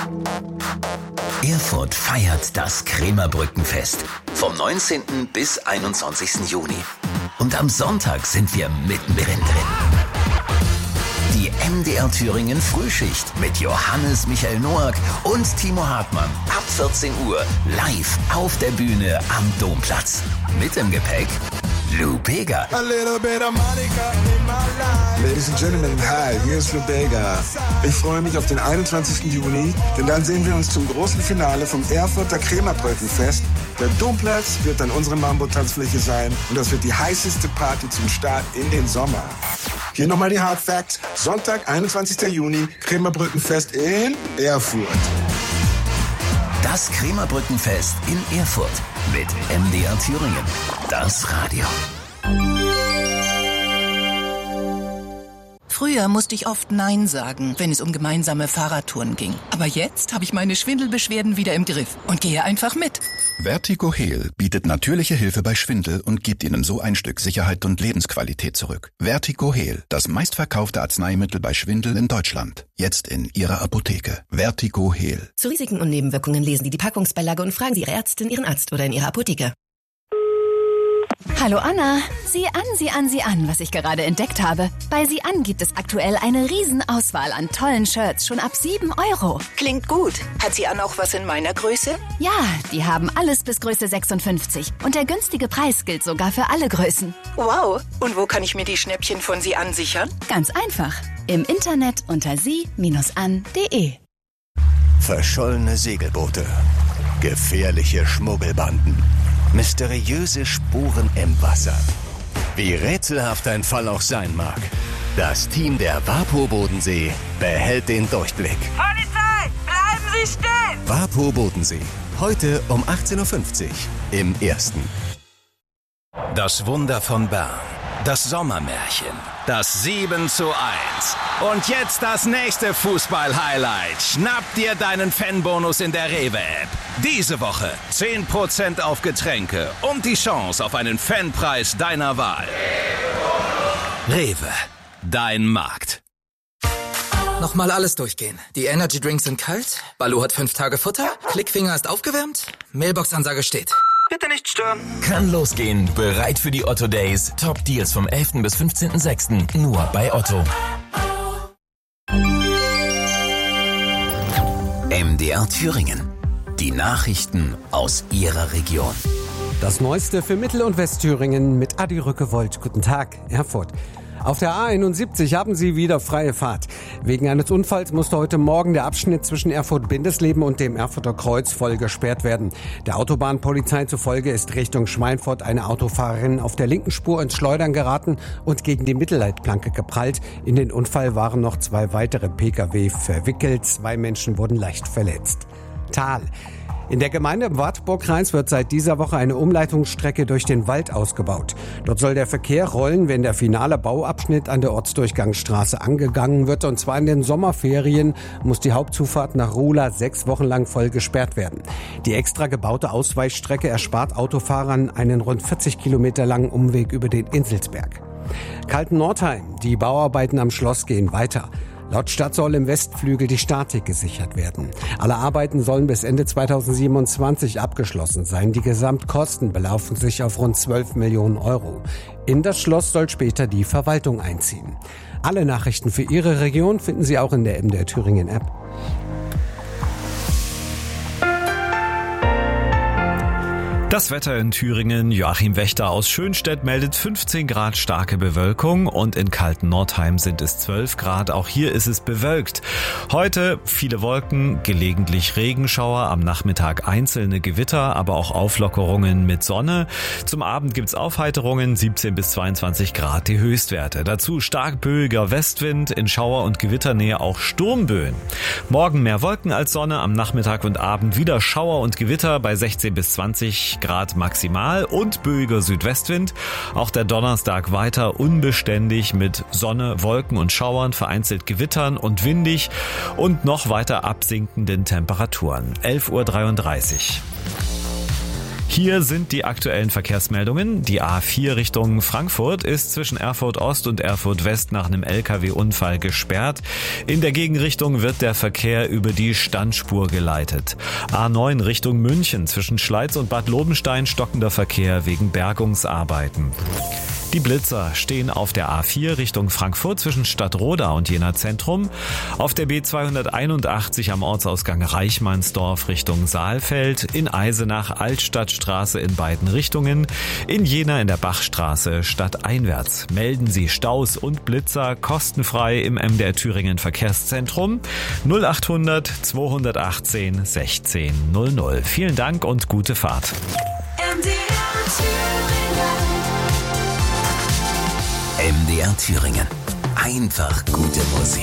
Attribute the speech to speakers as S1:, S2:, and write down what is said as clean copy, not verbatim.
S1: Erfurt feiert das Krämerbrückenfest vom 19. bis 21. Juni. Und am Sonntag sind wir mittendrin drin. Die MDR Thüringen Frühschicht mit Johannes Michael Noack und Timo Hartmann ab 14 Uhr live auf der Bühne am Domplatz. Mit im Gepäck Lou Bega.
S2: Ladies and Gentlemen, hi, hier ist Lou Bega. Ich freue mich auf den 21. Juni, denn dann sehen wir uns zum großen Finale vom Erfurter Krämerbrückenfest. Der Domplatz wird dann unsere Mambo-Tanzfläche sein und das wird die heißeste Party zum Start in den Sommer. Hier nochmal die Hard Facts. Sonntag, 21. Juni, Krämerbrückenfest in Erfurt.
S1: Das Krämerbrückenfest in Erfurt mit MDR Thüringen. Das Radio.
S3: Früher musste ich oft Nein sagen, wenn es um gemeinsame Fahrradtouren ging. Aber jetzt habe ich meine Schwindelbeschwerden wieder im Griff und gehe einfach mit.
S4: Vertigo Heal bietet natürliche Hilfe bei Schwindel und gibt Ihnen so ein Stück Sicherheit und Lebensqualität zurück. Vertigo Heal, das meistverkaufte Arzneimittel bei Schwindel in Deutschland. Jetzt in Ihrer Apotheke. Vertigo Heal.
S5: Zu Risiken und Nebenwirkungen lesen Sie die Packungsbeilage und fragen Sie Ihre Ärztin, Ihren Arzt oder in Ihrer Apotheke.
S6: Hallo Anna, sieh an, was ich gerade entdeckt habe. Bei Sieh an gibt es aktuell eine Riesenauswahl an tollen Shirts, schon ab 7 €.
S3: Klingt gut. Hat sie auch was in meiner Größe?
S6: Ja, die haben alles bis Größe 56 und der günstige Preis gilt sogar für alle Größen.
S3: Wow, und wo kann ich mir die Schnäppchen von Sie ansichern?
S6: Ganz einfach, im Internet unter sie-an.de.
S7: Verschollene Segelboote, gefährliche Schmuggelbanden, mysteriöse Spuren im Wasser. Wie rätselhaft ein Fall auch sein mag, das Team der WaPo Bodensee behält den Durchblick.
S3: Polizei, bleiben Sie stehen!
S7: WaPo Bodensee, heute um 18.50 Uhr im Ersten.
S1: Das Wunder von Bern. Das Sommermärchen. Das 7:1. Und jetzt das nächste Fußball-Highlight. Schnapp dir deinen Fanbonus in der Rewe-App. Diese Woche 10% auf Getränke und die Chance auf einen Fanpreis deiner Wahl. Rewe, dein Markt.
S8: Nochmal alles durchgehen. Die Energy Drinks sind kalt, Baloo hat 5 Tage Futter, Klickfinger ist aufgewärmt, Mailbox-Ansage steht. Bitte nicht stören.
S9: Kann losgehen. Bereit für die Otto Days. Top Deals vom 11. bis 15.06. Nur bei Otto.
S1: MDR Thüringen. Die Nachrichten aus Ihrer Region.
S10: Das Neueste für Mittel- und Westthüringen mit Adi Rückewold. Guten Tag, Erfurt. Auf der A71 haben Sie wieder freie Fahrt. Wegen eines Unfalls musste heute Morgen der Abschnitt zwischen Erfurt-Bindesleben und dem Erfurter Kreuz voll gesperrt werden. Der Autobahnpolizei zufolge ist Richtung Schweinfurt eine Autofahrerin auf der linken Spur ins Schleudern geraten und gegen die Mittelleitplanke geprallt. In den Unfall waren noch 2 weitere Pkw verwickelt. 2 Menschen wurden leicht verletzt. Thal. In der Gemeinde im Wartburgkreis wird seit dieser Woche eine Umleitungsstrecke durch den Wald ausgebaut. Dort soll der Verkehr rollen, wenn der finale Bauabschnitt an der Ortsdurchgangsstraße angegangen wird. Und zwar in den Sommerferien muss die Hauptzufahrt nach Ruhla 6 Wochen lang voll gesperrt werden. Die extra gebaute Ausweichstrecke erspart Autofahrern einen rund 40 Kilometer langen Umweg über den Inselsberg. Kalten-Nordheim. Die Bauarbeiten am Schloss gehen weiter. Laut Stadt soll im Westflügel die Statik gesichert werden. Alle Arbeiten sollen bis Ende 2027 abgeschlossen sein. Die Gesamtkosten belaufen sich auf rund 12 Millionen €. In das Schloss soll später die Verwaltung einziehen. Alle Nachrichten für Ihre Region finden Sie auch in der MDR Thüringen App.
S11: Das Wetter in Thüringen. Joachim Wächter aus Schönstedt meldet 15 Grad starke Bewölkung und in Kalten-Nordheim sind es 12 Grad. Auch hier ist es bewölkt. Heute viele Wolken, gelegentlich Regenschauer, am Nachmittag einzelne Gewitter, aber auch Auflockerungen mit Sonne. Zum Abend gibt's Aufheiterungen, 17 bis 22 Grad die Höchstwerte. Dazu stark böiger Westwind, in Schauer- und Gewitternähe auch Sturmböen. Morgen mehr Wolken als Sonne, am Nachmittag und Abend wieder Schauer und Gewitter bei 16 bis 20 Grad maximal und böiger Südwestwind. Auch der Donnerstag weiter unbeständig mit Sonne, Wolken und Schauern, vereinzelt Gewittern und windig und noch weiter absinkenden Temperaturen. 11:33 Uhr. Hier sind die aktuellen Verkehrsmeldungen. Die A4 Richtung Frankfurt ist zwischen Erfurt Ost und Erfurt West nach einem LKW-Unfall gesperrt. In der Gegenrichtung wird der Verkehr über die Standspur geleitet. A9 Richtung München zwischen Schleiz und Bad Lobenstein stockender Verkehr wegen Bergungsarbeiten. Die Blitzer stehen auf der A4 Richtung Frankfurt zwischen Stadtroda und Jena Zentrum, auf der B281 am Ortsausgang Reichmannsdorf Richtung Saalfeld, in Eisenach Altstadtstraße in beiden Richtungen, in Jena in der Bachstraße stadteinwärts. Melden Sie Staus und Blitzer kostenfrei im MDR Thüringen Verkehrszentrum 0800 218 1600. Vielen Dank und gute Fahrt.
S1: MDR Thüringen. Einfach gute Musik.